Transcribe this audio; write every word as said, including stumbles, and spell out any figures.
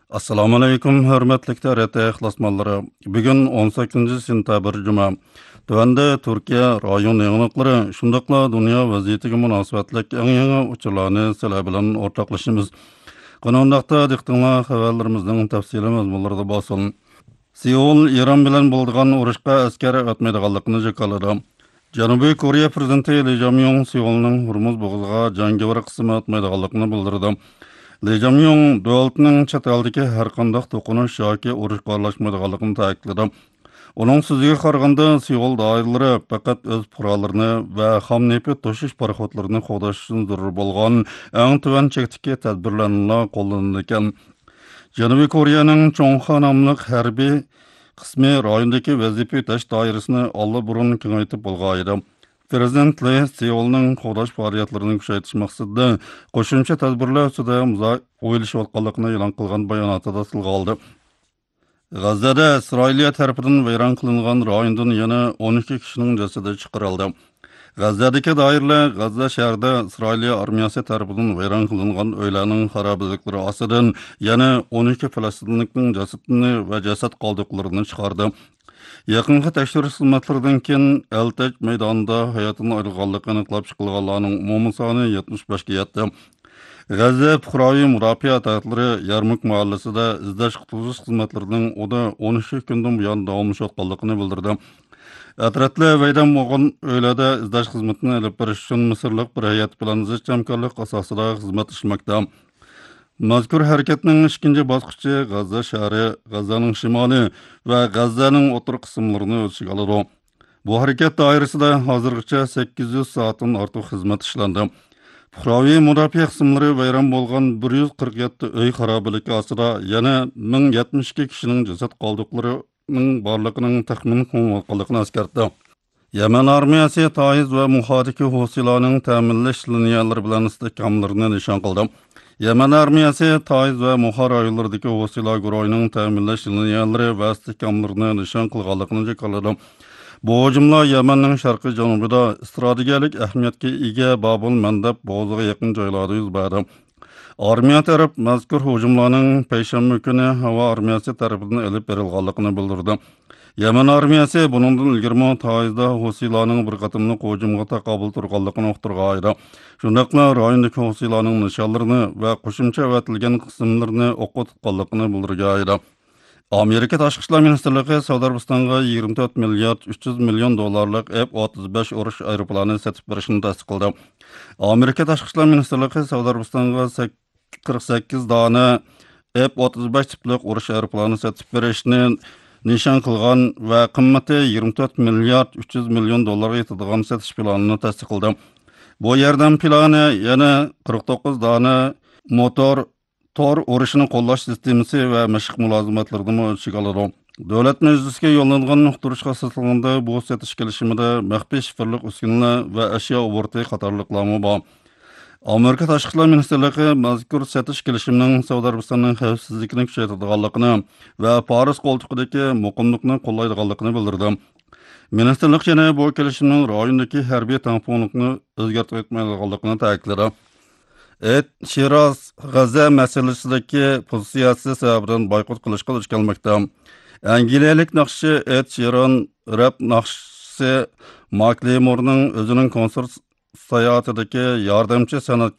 Assalamu alaykum, hörmetli T R T ixlasmanlары. Bugün on sakkizinchi sentabr Cuma. Tövende Türkiye rayon yanılıkları, şundakla dünya vaziyetiga münasebetlik en yangi uçurlarını sizlar bilan ortaklaşımız. Qanundaqta diqqatinglar xabarlarimizning tafsili mazmunlarida bosilin. Seul İran bilan bo'lgan urushga askar atmaydiganligini jakaladi. Janubiy Koreya prezidenti Lee Jae-myung Seulning Hormuz bo'g'oziga jangovar qismi atmaydiganligini bildirdi. Lee Jae-myung davlatning chet eldagi har qanday to'qinish yoki urushga aralashmaydiganligini ta'kidladi. Uning so'ziga qaraganda Seul doiralari faqat o'z fuqarolarini va xom neft toshish paraxodlarini qo'llash uchun zarur bo'lgan eng tuvan chekdagi tadbirlarni qo'llanadi ekan. Janubiy Koreyaning Chongha nomli harbiy qismi rayondagi vazifa o'tash doirasini allburun kengaytirib bo'lgan edi. Prezident Lee Seulning qo'llash faoliyatlarini kuchaytirish maqsadida qo'shimcha tadbirlar ustida o'yilishayotganligini e'lon qilgan bayonotida tilga oldi. G'azzada Isroiliya tarafidan vayron qilingan rayondan yana o'n ikki kishining jasadi chiqarildi. G'azzadagi doirlar G'azza shahrida Isroiliya armiyasi tarafidan vayron qilingan uylarning xarobaliklari ostidan yana o'n ikki falastinlikning jasadini va jasad qoldiqlarini chiqardi. Yaqinqi tekshirish xizmatlaridan keyin Eltaj maydonida hayotini ayrilganligi aniqlab chiqilganlarning umumiy soni yetmish beshga yetdi. G'azza fuqaroviy mudofaa taraflari Yarmuk mahallasida izlash qutqizish xizmatlarining oda o'n uch kundan buyon davomlashayotganligini bildirdi. Atrofli vayron bo'lgan uylarda izlash xizmatini olib berish uchun Misrlik bir hay'at bilan zich hamkorlik asosida xizmat qilmoqda. Mazkur harakatning ikkinchi bosqichi G'azza shahri, G'azzaning shimoli va G'azzaning o'tir qismlarini o'z ichiga oladi. Bu harakat doirasida hozirgacha sakkiz yuz soatdan ortiq xizmat ishlandi. Fuqaroviy mudofaa qismlari vayron bo'lgan bir yuz qirq yetti uy xarobaligi ostida yana ming yetmish ikki kishining jasad qoldiqlarining borligining taxmin qilinganligini eskartdi. Yaman armiyasi Taiz va muhodiki Housilarning ta'minlash liniyalari bilan istehkomlarini nishon qildi. Yaman armiyasi Taiz va Muhar rayonlaridagi Housilar guruhining ta'minlash liniyalari va istehkomlarini nishon qilganligini jakaladi. Bu hujumlar Yamanning sharqiy janubida strategik ahamiyatga ega Babul Mandab bo'g'oziga yaqin joylarda yuz berdi. Armiya taraf mazkur hujumlarning payshanba kuni havo armiyasi tarafidan olib berilganligini bildirdi. Yaman armiyasi buningdan ilgari Taizda Housilarning bir qatimliq hujumga taqobil turganligini uqtirgan edi. Shundaqla rayondagi Housilarning nishonlarini va qo'shimcha avatilgan qismlarini o'qqa tutganligini bildirgan edi. Amerika Tashqi ishlar ministrligi Saudiya Arabistonga yigirma to'rt milliard uch yuz million dollarlik F o'ttiz besh urush aeroplani sotib berishni tasdiqladi. Amerika Tashqi ishlar ministrligi Saudiya Arabistonga qirq sakkiz dona F o'ttiz besh tiplik urush aeroplani sotib berishni nishon qilgan va qimmati yigirma to'rt milliard uch yuz million dollarga yetadigan sotish planini tasdiqladi. Bu yordam plani yana qirq to'qqiz dona motor tor urushini qo'llash sistemasi va mashq mulozimatlarini o'z ichiga oladi. Davlat majlisiga yo'llangan uqtirishga asoslangan bu sotish kelishimida maxfiy shifrlik uskunalar va ashyo oborti qatorliqlari bor. Amerika Tashqi ishlar ministrligi mazkur sotish kelishimining Saudiya Arabistonining xavfsizlikini kuchaytirganligini va Paris qo'ltiqidagi muqimlikni qo'llaydiganligini bildirdi. Ministrlik yana bu kelishimning rayondagi harbiy tamponlikni o'zgartirmaydiganligini ta'kidladi. Et Shiraz G'azza masalasidagi pozitsiyasi sababidan boykot qilishga duch kelmoqda. Angliyalik naqshchi Et Shiran rap naqshchisi Mark Lemorning o'zining konsert sayohatidagi yordamchi san'at